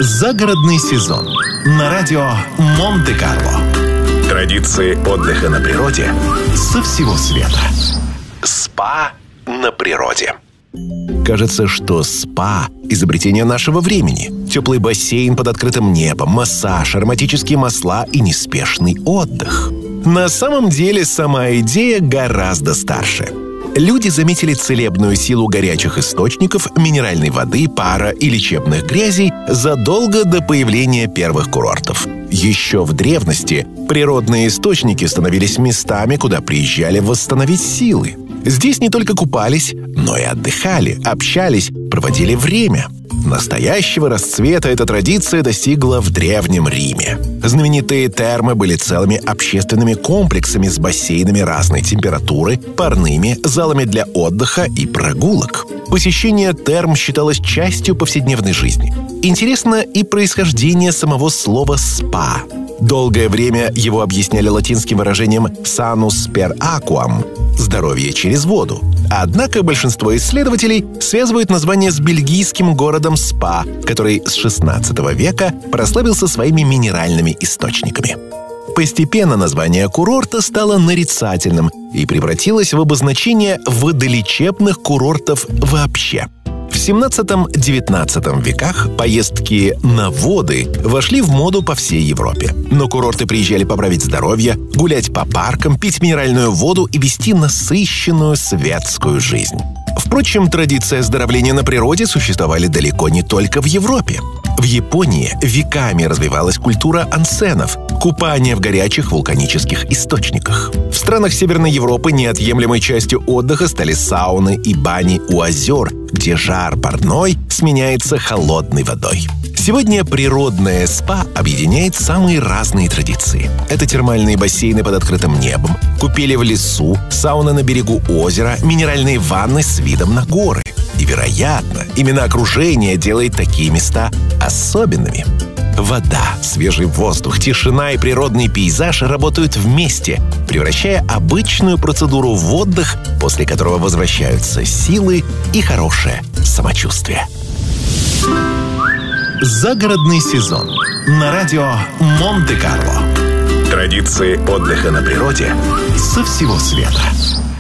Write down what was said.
Загородный сезон на радио Монте-Карло. Традиции отдыха на природе со всего света. СПА на природе. Кажется, что СПА – изобретение нашего времени. Теплый бассейн под открытым небом, массаж, ароматические масла и неспешный отдых. На самом деле сама идея гораздо старше. Люди заметили целебную силу горячих источников, минеральной воды, пара и лечебных грязей задолго до появления первых курортов. Еще в древности природные источники становились местами, куда приезжали восстановить силы. Здесь не только купались, но и отдыхали, общались, проводили время. Настоящего расцвета эта традиция достигла в Древнем Риме. Знаменитые термы были целыми общественными комплексами с бассейнами разной температуры, парными, залами для отдыха и прогулок. Посещение терм считалось частью повседневной жизни. Интересно и происхождение самого слова «спа». Долгое время его объясняли латинским выражением «sanus per aquam» – «здоровье через воду». Однако большинство исследователей связывают название с бельгийским городом Спа, который с XVI века прославился своими минеральными источниками. Постепенно название курорта стало нарицательным и превратилось в обозначение водолечебных курортов вообще. В XVII-XIX веках поездки на воды вошли в моду по всей Европе. На курорты приезжали поправить здоровье, гулять по паркам, пить минеральную воду и вести насыщенную светскую жизнь. Впрочем, традиции оздоровления на природе существовали далеко не только в Европе. В Японии веками развивалась культура онсенов – купания в горячих вулканических источниках. В странах Северной Европы неотъемлемой частью отдыха стали сауны и бани у озер, где жар парной сменяется холодной водой. Сегодня природное СПА объединяет самые разные традиции. Это термальные бассейны под открытым небом, купели в лесу, сауны на берегу озера, минеральные ванны с видом на горы. И, вероятно, именно окружение делает такие места особенными. Вода, свежий воздух, тишина и природный пейзаж работают вместе, превращая обычную процедуру в отдых, после которого возвращаются силы и хорошее самочувствие. Загородный сезон на радио Монте-Карло. Традиции отдыха на природе со всего света.